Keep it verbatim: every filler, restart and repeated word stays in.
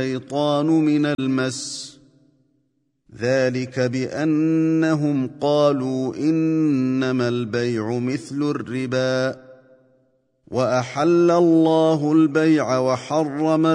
الشيطان من المس ذلك بأنهم قالوا إنما البيع مثل الربا وأحل الله البيع وحرم